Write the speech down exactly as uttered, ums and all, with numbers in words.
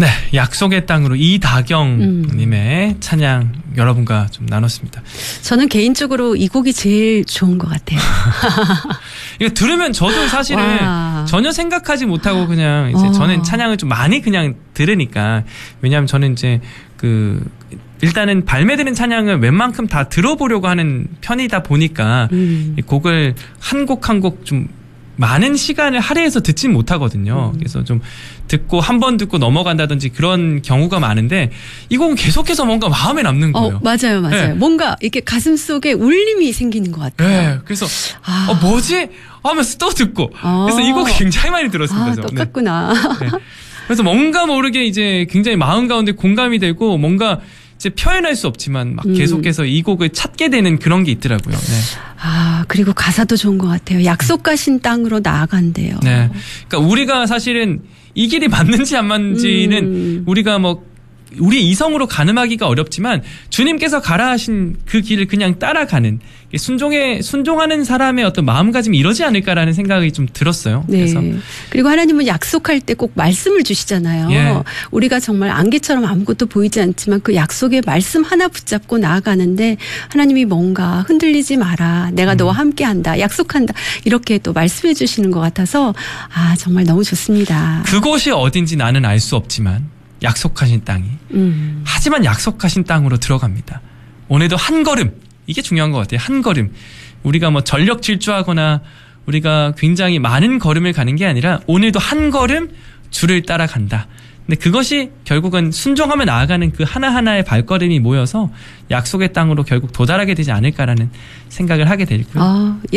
네, 약속의 땅으로 이다경님의 음. 찬양 여러분과 좀 나눴습니다. 저는 개인적으로 이 곡이 제일 좋은 것 같아요. 이거 들으면 저도 사실은 와. 전혀 생각하지 못하고 그냥 이제 어. 저는 찬양을 좀 많이 그냥 들으니까, 왜냐하면 저는 이제 그 일단은 발매되는 찬양을 웬만큼 다 들어보려고 하는 편이다 보니까 음. 이 곡을 한 곡 한 곡 좀 많은 시간을 할애해서 듣진 못하거든요. 음. 그래서 좀 듣고 한 번 듣고 넘어간다든지 그런 경우가 많은데 이 곡은 계속해서 뭔가 마음에 남는 거예요. 어, 맞아요, 맞아요. 네. 뭔가 이렇게 가슴 속에 울림이 생기는 것 같아요. 네, 그래서 아. 어, 뭐지? 하면서 또 듣고. 아. 그래서 이 곡 굉장히 많이 들었습니다. 아, 똑같구나. 네. 네. 그래서 뭔가 모르게 이제 굉장히 마음 가운데 공감이 되고 뭔가 이제 표현할 수 없지만 막 계속해서 음. 이 곡을 찾게 되는 그런 게 있더라고요. 네. 아, 그리고 가사도 좋은 것 같아요. 약속 가신 땅으로 나아간대요. 네. 그러니까 우리가 사실은 이 길이 맞는지 안 맞는지는 음. 우리가 뭐 우리 이성으로 가늠하기가 어렵지만 주님께서 가라 하신 그 길을 그냥 따라가는, 순종에 순종하는 사람의 어떤 마음가짐이 이러지 않을까라는 생각이 좀 들었어요. 네. 그래서 그리고 하나님은 약속할 때 꼭 말씀을 주시잖아요. 예. 우리가 정말 안개처럼 아무것도 보이지 않지만 그 약속의 말씀 하나 붙잡고 나아가는데 하나님이 뭔가 흔들리지 마라, 내가 음. 너와 함께한다, 약속한다, 이렇게 또 말씀해 주시는 것 같아서 아 정말 너무 좋습니다. 그곳이 어딘지 나는 알 수 없지만 약속하신 땅이 음. 하지만 약속하신 땅으로 들어갑니다. 오늘도 한 걸음, 이게 중요한 것 같아요. 한 걸음. 우리가 뭐 전력 질주하거나 우리가 굉장히 많은 걸음을 가는 게 아니라 오늘도 한 걸음 주를 따라간다. 근데 그것이 결국은 순종하며 나아가는 그 하나하나의 발걸음이 모여서 약속의 땅으로 결국 도달하게 되지 않을까라는 생각을 하게 되고요. 아,